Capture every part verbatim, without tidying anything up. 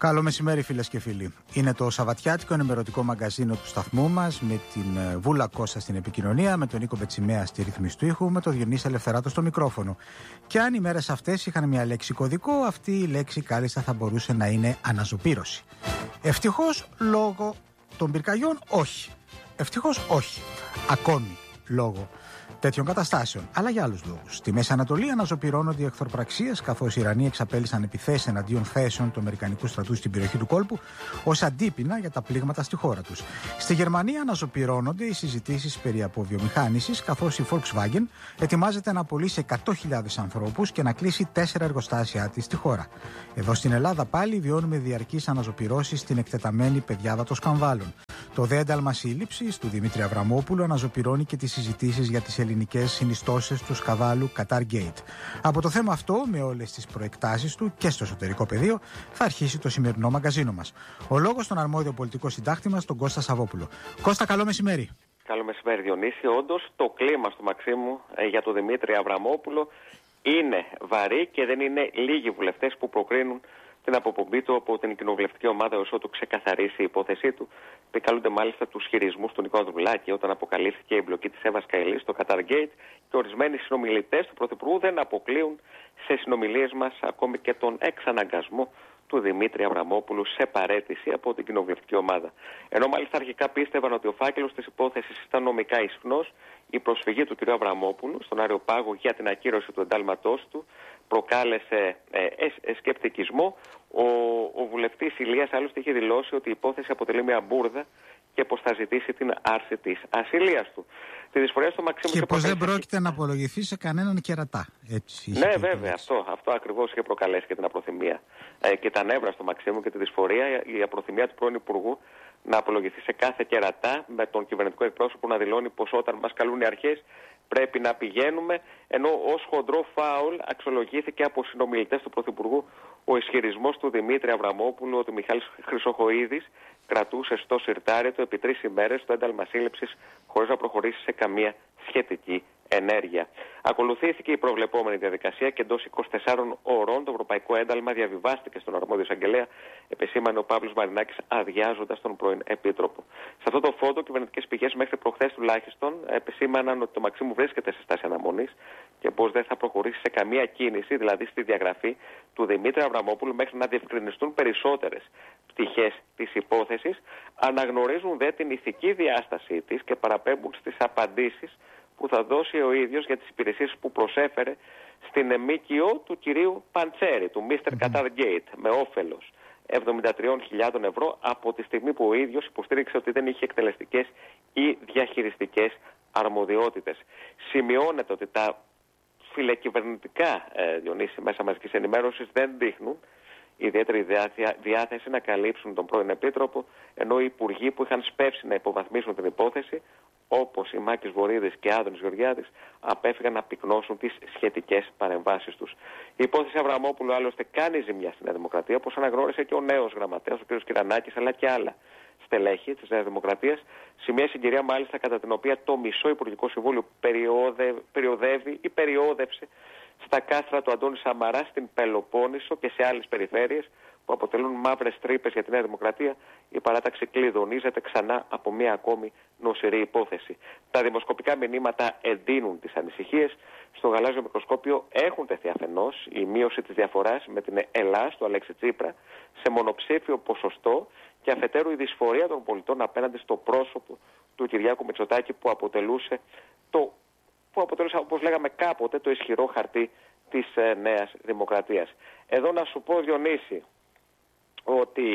Καλό μεσημέρι, φίλες και φίλοι. Είναι το σαββατιάτικο ενημερωτικό μαγκαζίνο του σταθμού μας, με την Βούλα Κώστα στην επικοινωνία, με τον Νίκο Μπετσιμέα στη ρύθμιση του ήχου, με τον Διονύση Ελευθεράτο στο μικρόφωνο. Και αν οι μέρες αυτές είχαν μια λέξη κωδικό, αυτή η λέξη κάλλιστα θα μπορούσε να είναι αναζωπήρωση. Ευτυχώς λόγω των πυρκαγιών, όχι. Ευτυχώς όχι. Ακόμη λόγω τέτοιων καταστάσεων, αλλά για άλλους λόγους. Στη Μέση Ανατολή αναζωπυρώνονται οι εχθροπραξίες, καθώς οι Ιρανοί εξαπέλυσαν επιθέσεις εναντίον θέσεων του Αμερικανικού στρατού στην περιοχή του κόλπου, ως αντίπεινα για τα πλήγματα στη χώρα τους. Στη Γερμανία αναζωπυρώνονται οι συζητήσεις περί αποβιομηχάνησης, καθώς η Volkswagen ετοιμάζεται να απολύσει εκατό χιλιάδες ανθρώπους και να κλείσει τέσσερα εργοστάσια της στη χώρα. Εδώ στην Ελλάδα πάλι βιώνουμε διαρκείς αναζωπυρώσεις στην εκτεταμένη πεδιάδα των σκανδάλων. Το δε ένταλμα σύλληψης του Δημήτρη Αβραμόπουλου αναζωπυρώνει και τις συζητήσεις για τις ελληνικές συνιστώσεις του σκανδάλου Qatar Gate. Από το θέμα αυτό, με όλες τις προεκτάσεις του και στο εσωτερικό πεδίο, θα αρχίσει το σημερινό μαγκαζίνο μας. Ο λόγος στον αρμόδιο πολιτικό συντάκτη μας, τον Κώστα Σαββόπουλο. Κώστα, καλό μεσημέρι. Καλό μεσημέρι, Διονύση. Όντως, το κλίμα στο Μαξίμου ε, για τον Δημήτρη Αβραμόπουλο είναι βαρύ και δεν είναι λίγοι βουλευτές που προκρίνουν την αποπομπή του από την κοινοβουλευτική ομάδα όσο του ξεκαθαρίσει η υπόθεσή του. Επικαλούνται μάλιστα τους χειρισμούς του Νικό Ανδρουλάκη όταν αποκαλύφθηκε η εμπλοκή της Εύας Καηλής στο Qatar Gate, και ορισμένοι συνομιλητές του Πρωθυπουργού δεν αποκλείουν σε συνομιλίες μας ακόμη και τον εξαναγκασμό του Δημήτρη Αβραμόπουλου σε παραίτηση από την κοινοβουλευτική ομάδα. Ενώ μάλιστα αρχικά πίστευαν ότι ο φάκελος της υπόθεσης ήταν νομικά ισχνός, η προσφυγή του κ. Αβραμόπουλου στον Αριοπάγο για την ακύρωση του εντάλματός του προκάλεσε ε, ε, σκεπτικισμό. Ο, ο βουλευτής Ηλίας άλλωστε είχε δηλώσει ότι η υπόθεση αποτελεί μια μπουρδα και πως θα ζητήσει την άρση της ασυλίας του. Τη δυσφορία στο Μαξίμου και πως δεν πρόκειται να απολογηθεί σε κανέναν κερατά. Έτσι, ναι, βέβαια, αυτό, αυτό ακριβώς είχε προκαλέσει και την απροθυμία ε, και τα νεύρα στο Μαξίμου και τη δυσφορία, η απροθυμία του πρώην Υπουργού να απολογηθεί σε κάθε κερατά, με τον κυβερνητικό εκπρόσωπο να δηλώνει πως όταν μας καλούν οι αρχές πρέπει να πηγαίνουμε, ενώ ως χοντρό φάουλ αξιολογήθηκε από συνομιλητές του Πρωθυπουργού ο ισχυρισμός του Δημήτρη Αβραμόπουλου ότι ο Μιχάλης Χρυσοχοΐδης κρατούσε στο σιρτάρι του επί τρεις ημέρες το ένταλμα σύλληψης χωρίς να προχωρήσει σε καμία σχετική ενέργεια. Ακολουθήθηκε η προβλεπόμενη διαδικασία και εντός είκοσι τεσσάρων ωρών το ευρωπαϊκό ένταλμα διαβιβάστηκε στον αρμόδιο εισαγγελέα, επεσήμανε ο Παύλος Μαρινάκης, αδειάζοντας τον πρώην Επίτροπο. Σε αυτό το φόντο, κυβερνητικές πηγές μέχρι προχθές τουλάχιστον επεσήμαναν ότι το Μαξίμου βρίσκεται σε στάση αναμονής και πως δεν θα προχωρήσει σε καμία κίνηση, δηλαδή στη διαγραφή του Δημήτρη Αβραμόπουλου, μέχρι να διευκρινιστούν περισσότερες πτυχές της υπόθεσης. Αναγνωρίζουν δε την ηθική διάστασή της και παραπέμπουν στις απαντήσεις που θα δώσει ο ίδιος για τις υπηρεσίες που προσέφερε στην ΜΚΟ του κυρίου Παντσέρη, του μίστερ Qatar Gate, με όφελος εβδομήντα τρεις χιλιάδες ευρώ, από τη στιγμή που ο ίδιος υποστήριξε ότι δεν είχε εκτελεστικές ή διαχειριστικές αρμοδιότητες. Σημειώνεται ότι τα φιλεκυβερνητικά ε, Διονύση μέσα μαζικής ενημέρωσης δεν δείχνουν ιδιαίτερη διάθεση να καλύψουν τον πρώην Επίτροπο, ενώ οι υπουργοί που είχαν σπεύσει να υποβαθμίσουν την υπόθεση, όπως η Μάκης Βορίδης και Άδωνης Γεωργιάδης, απέφυγαν να πυκνώσουν τις σχετικές παρεμβάσεις τους. Η υπόθεση Αβραμόπουλου άλλωστε κάνει ζημιά στην Νέα Δημοκρατία, όπως αναγνώρισε και ο νέος γραμματέας, ο κ. Κυρανάκης, αλλά και άλλα στελέχη της Νέας Δημοκρατίας, σε μια συγκυρία μάλιστα κατά την οποία το μισό Υπουργικό Συμβούλιο περιοδε... περιοδεύει ή περιόδευσε στα κάστρα του Αντώνη Σαμαρά στην Πελοπόννησο και σε άλλες περιφέρειες που αποτελούν μαύρες τρύπες για τη Νέα Δημοκρατία. Η παράταξη κλειδονίζεται ξανά από μια ακόμη νοσηρή υπόθεση. Τα δημοσκοπικά μηνύματα εντείνουν τις ανησυχίες. Στο γαλάζιο μικροσκόπιο έχουν τεθεί αφενός η μείωση της διαφοράς με την Ελλάς του Αλέξη Τσίπρα σε μονοψήφιο ποσοστό, και αφετέρου η δυσφορία των πολιτών απέναντι στο πρόσωπο του Κυριάκου Μητσοτάκη, που αποτελούσε το που αποτελούσε, όπως λέγαμε κάποτε, το ισχυρό χαρτί της ε, Νέας Δημοκρατίας. Εδώ να σου πω, Διονύση, ότι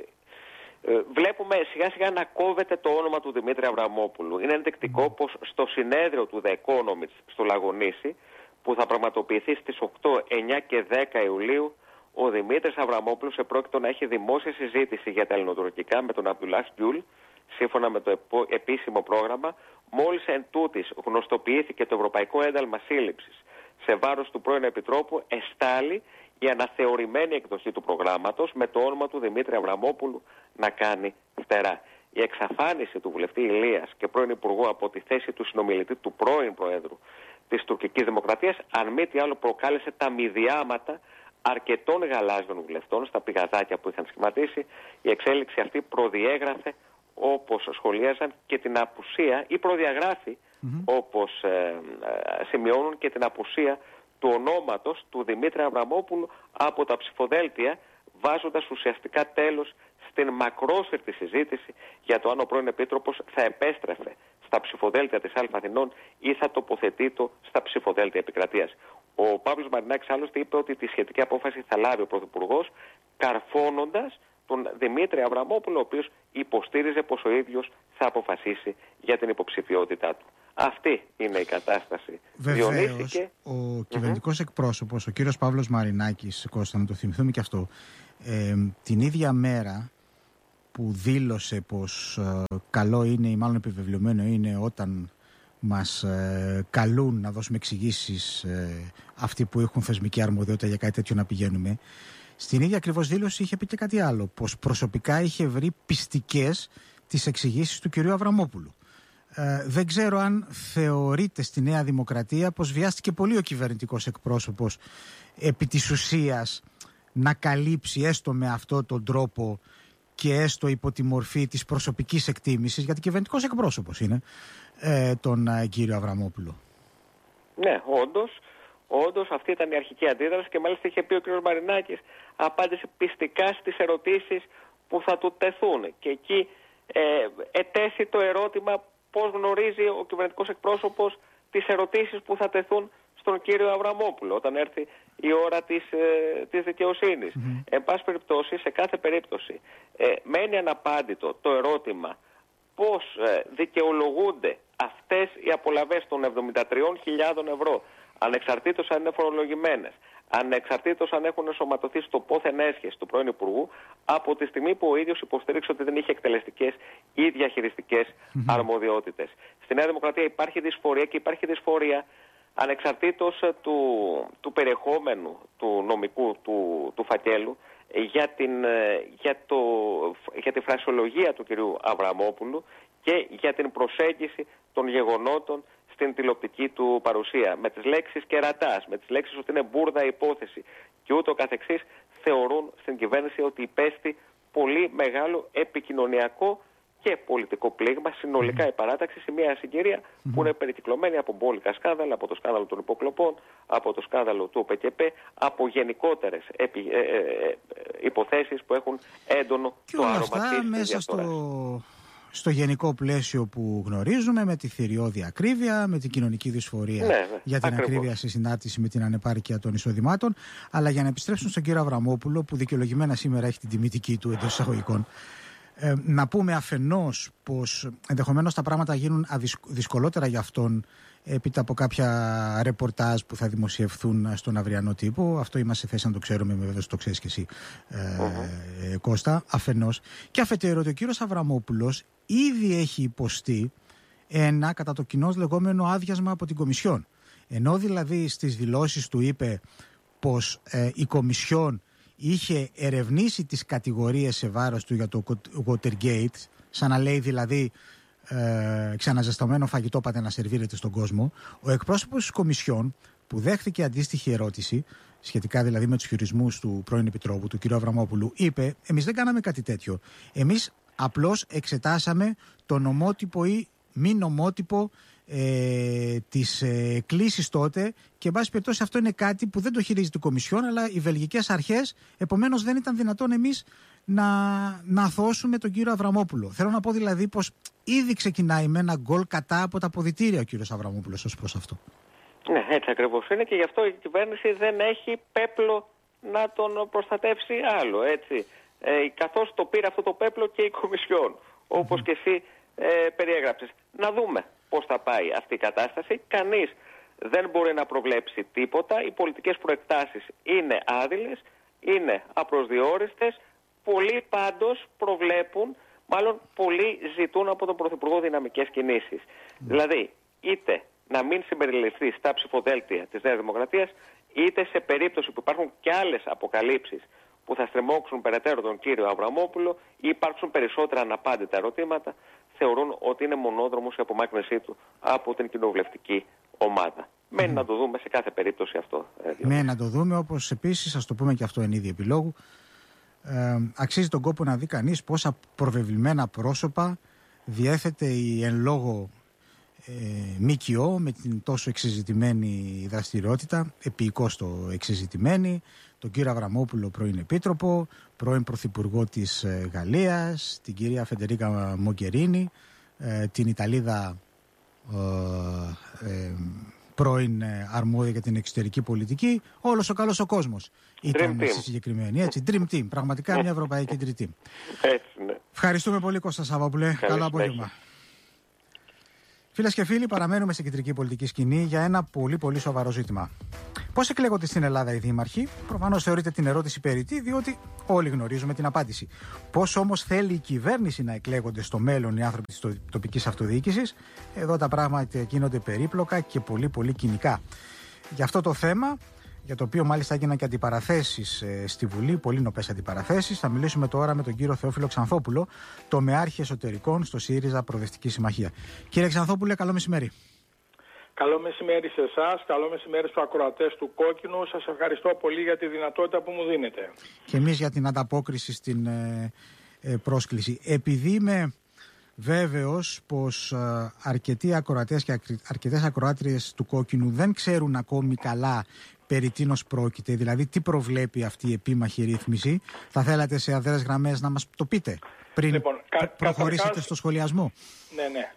ε, βλέπουμε σιγά σιγά να κόβεται το όνομα του Δημήτρη Αβραμόπουλου. Είναι ενδεικτικό πως στο συνέδριο του The Economist στο Λαγονίσι, που θα πραγματοποιηθεί στις οκτώ, εννιά και δέκα Ιουλίου, ο Δημήτρης Αβραμόπουλος επρόκειτο να έχει δημόσια συζήτηση για τα ελληνοτουρκικά με τον Αμπτουλάχ Γκιούλ, σύμφωνα με το επίσημο πρόγραμμα. Μόλις εν τούτης γνωστοποιήθηκε το ευρωπαϊκό ένταλμα σύλληψης σε βάρος του πρώην Επιτρόπου, εστάλει η αναθεωρημένη εκδοχή του προγράμματος με το όνομα του Δημήτρη Αβραμόπουλου να κάνει φτερά. Η εξαφάνιση του βουλευτή Ηλίας και πρώην Υπουργού από τη θέση του συνομιλητή του πρώην Προέδρου της τουρκικής Δημοκρατίας, αν μη τι άλλο, προκάλεσε τα μηδιάματα αρκετών γαλάζιων βουλευτών στα πηγαδάκια που είχαν σχηματίσει. Η εξέλιξη αυτή προδιέγραφε, όπως σχολίαζαν, και την απουσία ή προδιαγράφει, mm-hmm. όπως ε, ε, σημειώνουν, και την απουσία του ονόματος του Δημήτρη Αβραμόπουλου από τα ψηφοδέλτια, βάζοντας ουσιαστικά τέλος στην μακρόσυρτη συζήτηση για το αν ο πρώην Επίτροπος θα επέστρεφε στα ψηφοδέλτια της Αλφα Αθηνών ή θα τοποθετείτο στα ψηφοδέλτια επικρατείας. Ο Παύλος Μαρινάκης άλλωστε είπε ότι τη σχετική απόφαση θα λάβει ο Πρωθυπουργός, καρφώνοντας τον Δημήτρη Αβραμόπουλο, ο οποίος υποστήριζε πως ο ίδιος θα αποφασίσει για την υποψηφιότητά του. Αυτή είναι η κατάσταση. Βεβαίως, και... ο κυβερνητικός mm-hmm. εκπρόσωπος, ο κύριος Παύλος Μαρινάκης, Κώστα, να το θυμηθούμε και αυτό, ε, την ίδια μέρα που δήλωσε πως ε, καλό είναι ή μάλλον επιβεβλημένο είναι όταν μας ε, καλούν να δώσουμε εξηγήσεις ε, αυτοί που έχουν θεσμική αρμοδιότητα για κάτι τέτοιο να πηγαίνουμε, στην ίδια ακριβώς δήλωση είχε πει και κάτι άλλο, πως προσωπικά είχε βρει πιστικές τις εξηγήσεις του κυρίου Αβραμόπουλου. Ε, δεν ξέρω αν θεωρείτε στη Νέα Δημοκρατία πως βιάστηκε πολύ ο κυβερνητικός εκπρόσωπος επί της ουσίας να καλύψει έστω με αυτόν τον τρόπο και έστω υπό τη μορφή της προσωπικής εκτίμησης, γιατί κυβερνητικός εκπρόσωπος είναι, ε, τον ε, κύριο Αβραμόπουλο. Ναι, όντως. Όντως αυτή ήταν η αρχική αντίδραση και μάλιστα είχε πει ο κ. Μαρινάκης, απάντησε πιστικά στις ερωτήσεις που θα του τεθούν. Και εκεί ε, ετέθη το ερώτημα πώς γνωρίζει ο κυβερνητικός εκπρόσωπος τις ερωτήσεις που θα τεθούν στον κύριο Αβραμόπουλο όταν έρθει η ώρα της, ε, της δικαιοσύνης. Mm-hmm. Εν πάση περιπτώσει, σε κάθε περίπτωση, ε, μένει αναπάντητο το ερώτημα πώς ε, δικαιολογούνται αυτές οι απολαβές των εβδομήντα τρεις χιλιάδες ευρώ, ανεξαρτήτως αν είναι φορολογημένες, ανεξαρτήτως αν έχουν ενσωματωθεί στο πόθεν έσχεση του πρώην Υπουργού, από τη στιγμή που ο ίδιος υποστήριξε ότι δεν είχε εκτελεστικές ή διαχειριστικές mm-hmm. αρμοδιότητες. Στη Νέα Δημοκρατία υπάρχει δυσφορία και υπάρχει δυσφορία ανεξαρτήτως του, του περιεχόμενου του νομικού του, του φακέλου για, την, για, το, για τη φρασιολογία του κυρίου Αβραμόπουλου και για την προσέγγιση των γεγονότων στην τηλεοπτική του παρουσία. Με τις λέξεις κερατάς, με τις λέξεις ότι είναι μπουρδα υπόθεση και ούτω καθεξής, θεωρούν στην κυβέρνηση ότι υπέστη πολύ μεγάλο επικοινωνιακό και πολιτικό πλήγμα συνολικά mm-hmm. η παράταξη σε μια συγκυρία mm-hmm. που είναι περικυκλωμένη από μπόλικα σκάνδαλα, από το σκάνδαλο των υποκλοπών, από το σκάνδαλο του ΟΠΕΚΕΠ, από γενικότερες επι, ε, ε, ε, υποθέσεις που έχουν έντονο και το άρωμα αυτά της μέσα στο, στο γενικό πλαίσιο που γνωρίζουμε, με τη θηριώδη ακρίβεια, με την κοινωνική δυσφορία ναι, ναι, για την ακριβώς. ακρίβεια στη συνάρτηση με την ανεπάρκεια των εισοδημάτων. Αλλά για να επιστρέψουν στον κύριο Αβραμόπουλο, που δικαιολογημένα σήμερα έχει την τιμητική του εντός εισαγωγικών, Ε, να πούμε αφενός πως ενδεχομένως τα πράγματα γίνουν δυσκολότερα για αυτόν έπειτα από κάποια ρεπορτάζ που θα δημοσιευθούν στον αυριανό τύπο. Αυτό είμαστε σε θέση να το ξέρουμε, βέβαια το ξέρεις και εσύ ε, uh-huh. ε, Κώστα, αφενός. Και αφετέρου ότι ο κύριος Αβραμόπουλος ήδη έχει υποστεί ένα κατά το κοινώς λεγόμενο άδειασμα από την Κομισιόν. Ενώ δηλαδή στις δηλώσεις του είπε πως ε, η Κομισιόν είχε ερευνήσει τις κατηγορίες σε βάρος του για το Watergate, σαν να λέει δηλαδή ε, ξαναζεσταμένο φαγητό πάτε να σερβίρετε στον κόσμο, ο εκπρόσωπος της Κομισιόν που δέχθηκε αντίστοιχη ερώτηση, σχετικά δηλαδή με τους χειρισμούς του πρώην Επιτρόπου, του κ. Αβραμόπουλου, είπε εμείς δεν κάναμε κάτι τέτοιο. Εμείς απλώς εξετάσαμε το νομότυπο ή μη νομότυπο Ε, τις ε, κλήσεις τότε και εν πάση περιπτώσει αυτό είναι κάτι που δεν το χειρίζεται η Κομισιόν αλλά οι βελγικές αρχές, επομένως δεν ήταν δυνατόν εμείς να, να αθώσουμε τον κύριο Αβραμόπουλο. Θέλω να πω δηλαδή πως ήδη ξεκινάει με ένα γκολ κατά από τα αποδυτήρια ο κύριος Αβραμόπουλος ως προς αυτό. Ναι, έτσι ακριβώς είναι και γι' αυτό η κυβέρνηση δεν έχει πέπλο να τον προστατεύσει άλλο, έτσι. Ε, καθώς το πήρε αυτό το πέπλο και η Κομισιόν, όπως mm-hmm. και εσύ ε, περιέγραψες. Να δούμε πώς θα πάει αυτή η κατάσταση. Κανείς δεν μπορεί να προβλέψει τίποτα. Οι πολιτικές προεκτάσεις είναι άδειλες, είναι απροσδιόριστες. Πολλοί πάντως προβλέπουν, μάλλον πολλοί ζητούν από τον Πρωθυπουργό δυναμικές κινήσεις. Mm. Δηλαδή, είτε να μην συμπεριληφθεί στα ψηφοδέλτια της Νέας Δημοκρατίας, είτε σε περίπτωση που υπάρχουν και άλλες αποκαλύψεις που θα στριμώξουν περαιτέρω τον κύριο Αβραμόπουλο ή υπάρξουν περισσότερα αναπάντητα ερωτήματα, θεωρούν ότι είναι μονόδρομος η απομάκρυνσή του από την κοινοβουλευτική ομάδα. Μένει mm. να το δούμε σε κάθε περίπτωση αυτό. Ναι, να το δούμε, όπως επίσης, ας το πούμε και αυτό εν είδη επιλόγου, ε, αξίζει τον κόπο να δει κανείς πόσα προβεβλημένα πρόσωπα διέθετε η εν λόγω ε, ΜΚΟ με την τόσο εξεζητημένη δραστηριότητα, επίοικος το εξεζητημένη, τον κύριο Αβραμόπουλο, πρώην Επίτροπο, πρώην Πρωθυπουργό της ε, Γαλλίας, την κυρία Φεντερίκα Μογκερίνη, ε, την Ιταλίδα ε, ε, πρώην αρμόδια για την εξωτερική πολιτική, όλος ο καλός ο κόσμος ήταν στη συγκεκριμένη. Έτσι, Dream Team, πραγματικά μια ευρωπαϊκή Dream Team. Έτσι, ναι. Ευχαριστούμε πολύ, Κώστα Σαββόπουλε. Καλό απόγευμα. Φίλες και φίλοι, παραμένουμε στην κεντρική πολιτική σκηνή για ένα πολύ πολύ σοβαρό ζήτημα. Πώς εκλέγονται στην Ελλάδα οι δήμαρχοι? Προφανώς θεωρείται την ερώτηση περιττή, διότι όλοι γνωρίζουμε την απάντηση. Πώς όμως θέλει η κυβέρνηση να εκλέγονται στο μέλλον οι άνθρωποι της τοπικής αυτοδιοίκησης? Εδώ τα πράγματα γίνονται περίπλοκα και πολύ πολύ κοινικά. Για αυτό το θέμα, για το οποίο μάλιστα έγιναν και αντιπαραθέσεις ε, στη Βουλή, πολύ νοπές αντιπαραθέσεις, θα μιλήσουμε τώρα με τον κύριο Θεόφιλο Ξανθόπουλο, τομεάρχη εσωτερικών στο ΣΥΡΙΖΑ Προοδευτική Συμμαχία. Κύριε Ξανθόπουλε, καλό μεσημέρι. Καλό μεσημέρι σε εσάς, καλό μεσημέρι στους ακροατές του Κόκκινου. Σας ευχαριστώ πολύ για τη δυνατότητα που μου δίνετε. Και εμείς για την ανταπόκριση στην ε, ε, πρόσκληση. Επειδή είμαι βέβαιος πως ε, αρκετοί ακροατές και αρκετές ακροάτριες του Κόκκινου δεν ξέρουν ακόμη καλά περί τίνος πρόκειται, δηλαδή τι προβλέπει αυτή η επίμαχη ρύθμιση, θα θέλατε σε αδρές γραμμές να μας το πείτε πριν λοιπόν, κα, προχωρήσετε καταρχάς, στο σχολιασμό? Ναι, ναι.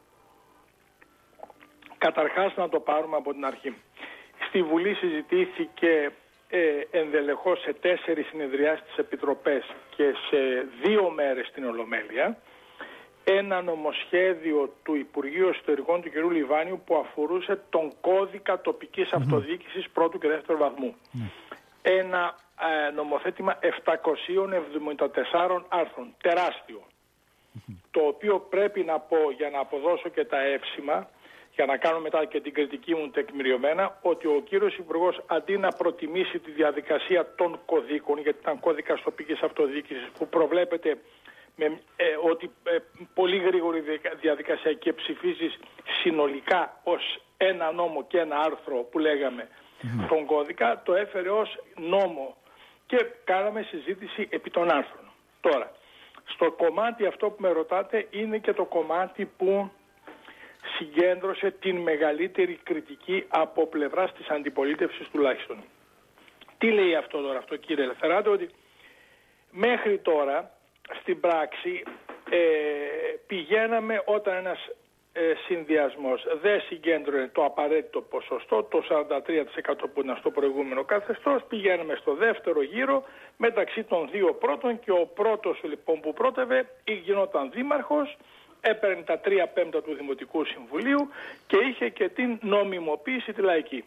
Καταρχάς να το πάρουμε από την αρχή. Στη Βουλή συζητήθηκε ε, ενδελεχώς σε τέσσερις συνεδριάσεις της Επιτροπές και σε δύο μέρες στην Ολομέλεια ένα νομοσχέδιο του Υπουργείου Εσωτερικών του κ. Λιβάνιου που αφορούσε τον κώδικα τοπικής αυτοδιοίκησης πρώτου και δεύτερου βαθμού. Mm. Ένα ε, νομοθέτημα επτακόσιων εβδομήντα τεσσάρων άρθρων, τεράστιο, mm. το οποίο πρέπει να πω, για να αποδώσω και τα εύσημα, για να κάνω μετά και την κριτική μου τεκμηριωμένα, ότι ο κύριος Υπουργός, αντί να προτιμήσει τη διαδικασία των κωδίκων, γιατί ήταν κώδικας τοπικής αυτοδιοίκησης που προβλέπεται με, ε, ότι ε, πολύ γρήγορη διαδικασία και ψηφίζεις συνολικά ως ένα νόμο και ένα άρθρο που λέγαμε mm-hmm. τον κώδικα, το έφερε ως νόμο και κάναμε συζήτηση επί των άρθρων. Τώρα, στο κομμάτι αυτό που με ρωτάτε είναι και το κομμάτι που συγκέντρωσε την μεγαλύτερη κριτική από πλευράς της αντιπολίτευσης τουλάχιστον. Τι λέει αυτό τώρα αυτό, κύριε Ελευθεράτο? Ότι μέχρι τώρα στην πράξη ε, πηγαίναμε όταν ένας ε, συνδυασμός δεν συγκέντρωνε το απαραίτητο ποσοστό, το σαράντα τρία τοις εκατό που ήταν στο προηγούμενο καθεστώς, πηγαίναμε στο δεύτερο γύρο μεταξύ των δύο πρώτων και ο πρώτος λοιπόν που πρότευε γινόταν δήμαρχος, έπαιρνε τα τρία πέμπτα του Δημοτικού Συμβουλίου και είχε και την νομιμοποίηση τη λαϊκή.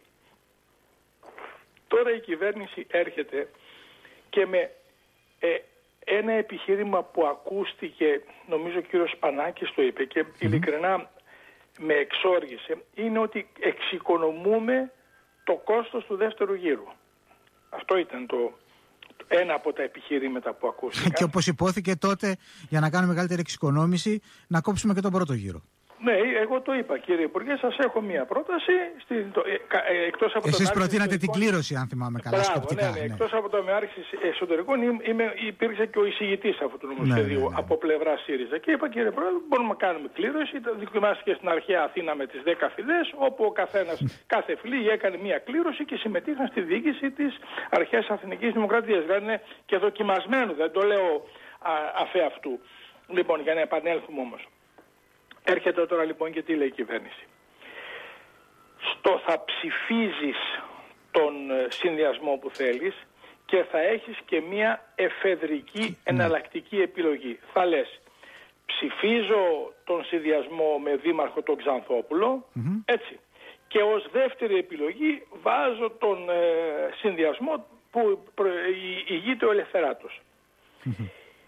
Τώρα η κυβέρνηση έρχεται και με ε, ένα επιχείρημα που ακούστηκε, νομίζω ο κύριος Σπανάκης το είπε και mm-hmm. ειλικρινά με εξόργησε, είναι ότι εξοικονομούμε το κόστος του δεύτερου γύρου. Αυτό ήταν το ένα από τα επιχειρήματα που ακούστηκαν. Και όπως υπόθηκε τότε, για να κάνουμε μεγαλύτερη εξοικονόμηση, να κόψουμε και τον πρώτο γύρο. Ναι, εγώ το είπα, κύριε Υπουργέ, σας έχω μία πρόταση. Στη, το, ε, ε, εκτός από Εσείς τον προτείνατε την κλήρωση, αν θυμάμαι καλά. Μπράβο, σκοπτικά, ναι, ναι. Ναι. Εκτός από το μεάρχης εσωτερικών, είμαι, υπήρξε και ο εισηγητής αυτού του νομοσχεδίου ναι, ναι, ναι. από πλευρά ΣΥΡΙΖΑ. Και είπα, κύριε Πρόεδρε, μπορούμε να κάνουμε κλήρωση. Δοκιμάστηκε στην αρχαία Αθήνα με τις δέκα φυλές, όπου ο καθένας, κάθε φυλή έκανε μία κλήρωση και συμμετείχαν στη διοίκηση της αρχαίας Αθηνικής Δημοκρατίας. Δηλαδή είναι και δοκιμασμένο, δεν το λέω αφέ αυτού. Λοιπόν, για να επανέλθουμε όμως. Έρχεται τώρα λοιπόν και τι λέει η κυβέρνηση. Στο θα ψηφίζεις τον συνδυασμό που θέλεις και θα έχεις και μια εφεδρική εναλλακτική επιλογή. Θα λες, ψηφίζω τον συνδυασμό με δήμαρχο τον Ξανθόπουλο, mm-hmm. έτσι. Και ως δεύτερη επιλογή βάζω τον ε, συνδυασμό που ηγείται ο Ελευθεράτος. Mm-hmm.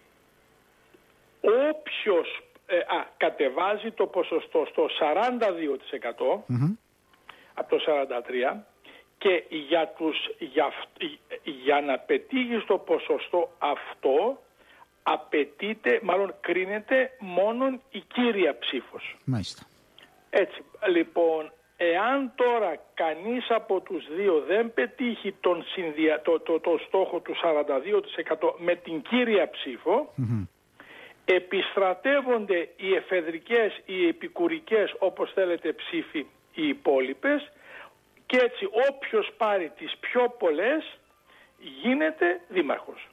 Όποιος Ε, α, κατεβάζει το ποσοστό στο σαράντα δύο τοις εκατό mm-hmm. από το σαράντα τρία τοις εκατό και για, τους, για, για να πετύχεις το ποσοστό αυτό απαιτείται, μάλλον κρίνεται μόνον η κύρια ψήφος. Μάλιστα. Έτσι, λοιπόν, εάν τώρα κανείς από τους δύο δεν πετύχει τον συνδυα... το, το, το στόχο του σαράντα δύο τοις εκατό με την κύρια ψήφο, mm-hmm. επιστρατεύονται οι εφεδρικές, οι επικουρικές, όπως θέλετε, ψήφοι, οι υπόλοιπες, και έτσι όποιος πάρει τις πιο πολλές γίνεται δήμαρχος.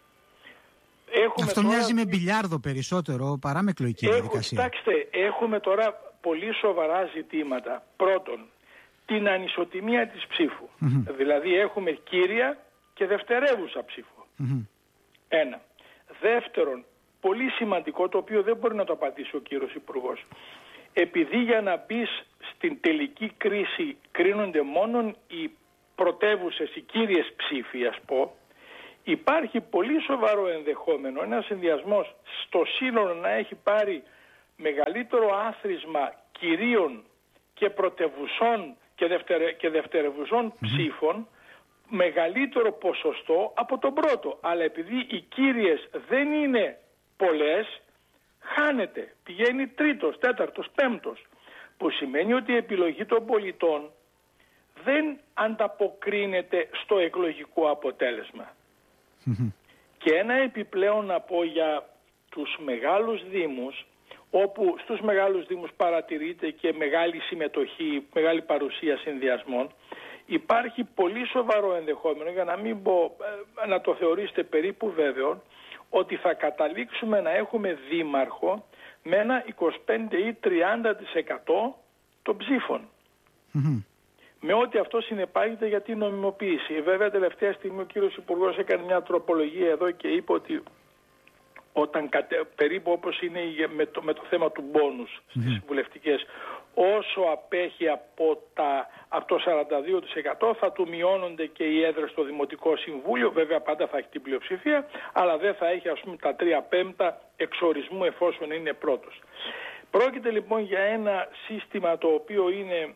Έχουμε Αυτό τώρα... μοιάζει με μπιλιάρδο περισσότερο παρά με εκλογική διαδικασία. Κοιτάξτε, έχουμε τώρα πολύ σοβαρά ζητήματα. Πρώτον, την ανισοτιμία της ψήφου. Mm-hmm. Δηλαδή έχουμε κύρια και δευτερεύουσα ψήφο. Mm-hmm. Ένα. Δεύτερον, πολύ σημαντικό, το οποίο δεν μπορεί να το απαντήσει ο κύριος Υπουργός. Επειδή για να μπεις στην τελική κρίση κρίνονται μόνον οι πρωτεύουσες, οι κύριες ψήφοι, ας πω, υπάρχει πολύ σοβαρό ενδεχόμενο ένας συνδυασμός στο σύνολο να έχει πάρει μεγαλύτερο άθροισμα κυρίων και πρωτευουσών και, δευτερε, και δευτερευουσών mm-hmm. ψήφων, μεγαλύτερο ποσοστό από τον πρώτο. Αλλά επειδή οι κύριες δεν είναι πολλές, χάνεται, πηγαίνει τρίτος, τέταρτος, πέμπτος, που σημαίνει ότι η επιλογή των πολιτών δεν ανταποκρίνεται στο εκλογικό αποτέλεσμα. Mm-hmm. Και ένα επιπλέον να πω για τους μεγάλους δήμους, όπου στους μεγάλους δήμους παρατηρείται και μεγάλη συμμετοχή, μεγάλη παρουσία συνδυασμών, υπάρχει πολύ σοβαρό ενδεχόμενο, για να μην πω, να το θεωρήσετε περίπου βέβαιο, ότι θα καταλήξουμε να έχουμε δήμαρχο με ένα είκοσι πέντε ή τριάντα τοις εκατό των ψήφων. Mm-hmm. Με ό,τι αυτό συνεπάγεται για την νομιμοποίηση. Βέβαια, τελευταία στιγμή ο κύριος Υπουργός έκανε μια τροπολογία εδώ και είπε ότι όταν κατε, περίπου όπως είναι με το, με το θέμα του μπόνους στις mm-hmm. βουλευτικές, όσο απέχει από, τα, από το σαράντα δύο τοις εκατό θα του μειώνονται και οι έδρες στο Δημοτικό Συμβούλιο. Βέβαια πάντα θα έχει την πλειοψηφία, αλλά δεν θα έχει, ας πούμε, τα τρία πέμπτα εξορισμού εφόσον είναι πρώτος. Πρόκειται λοιπόν για ένα σύστημα το οποίο είναι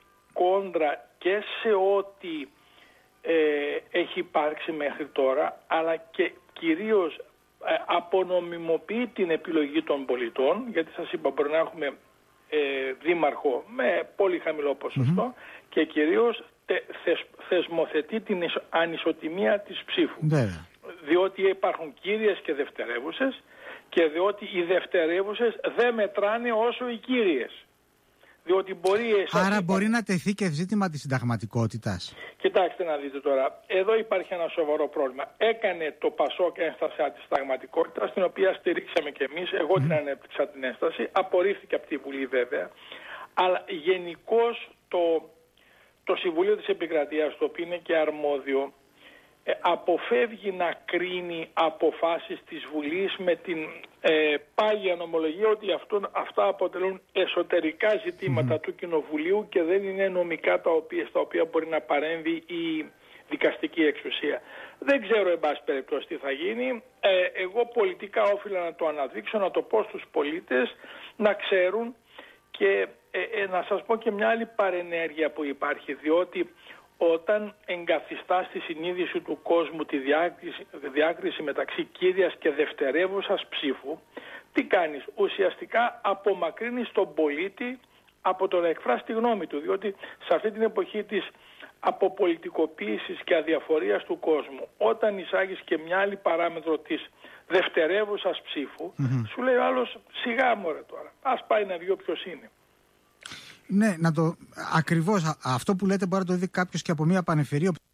κόντρα και σε ό,τι ε, έχει υπάρξει μέχρι τώρα, αλλά και κυρίως ε, απονομιμοποιεί την επιλογή των πολιτών, γιατί σας είπα μπορεί να έχουμε ε, δήμαρχο με πολύ χαμηλό ποσοστό mm-hmm. και κυρίως τε, θεσ, θεσμοθετεί την ανισοτιμία της ψήφου. Yeah. Διότι υπάρχουν κύριες και δευτερεύουσες και διότι οι δευτερεύουσες δεν μετράνε όσο οι κύριες. Διότι μπορεί Άρα είπα... μπορεί να τεθεί και ζήτημα της συνταγματικότητας. Κοιτάξτε να δείτε τώρα, εδώ υπάρχει ένα σοβαρό πρόβλημα. Έκανε το ΠΑΣΟΚ ένσταση της συνταγματικότητας, την οποία στηρίξαμε και εμείς, εγώ mm. την ανέπτυξα την ένσταση, απορρίφθηκε από τη Βουλή βέβαια, αλλά γενικώς το, το Συμβούλιο της Επικρατείας, το οποίο είναι και αρμόδιο, ε, αποφεύγει να κρίνει αποφάσεις της Βουλής με την ε, πάγια νομολογία ότι αυτό, αυτά αποτελούν εσωτερικά ζητήματα mm. του Κοινοβουλίου και δεν είναι νομικά τα οποία, στα οποία μπορεί να παρέμβει η δικαστική εξουσία. Δεν ξέρω εν πάση περιπτώσει τι θα γίνει. Ε, εγώ πολιτικά όφιλα να το αναδείξω, να το πω στους πολίτες να ξέρουν και ε, ε, να σας πω και μια άλλη παρενέργεια που υπάρχει, διότι όταν εγκαθιστά στη συνείδηση του κόσμου τη διάκριση, διάκριση μεταξύ κύριας και δευτερεύουσας ψήφου, τι κάνεις? Ουσιαστικά απομακρύνεις τον πολίτη από το να εκφράσει τη γνώμη του, διότι σε αυτή την εποχή της αποπολιτικοποίησης και αδιαφορίας του κόσμου, όταν εισάγεις και μια άλλη παράμετρο της δευτερεύουσας ψήφου, mm-hmm. σου λέει ο άλλος, σιγά μωρέ τώρα, ας πάει να δει όποιος είναι. Ναι, να το, ακριβώς αυτό που λέτε μπορεί να το δει κάποιος και από μια πανεφερία.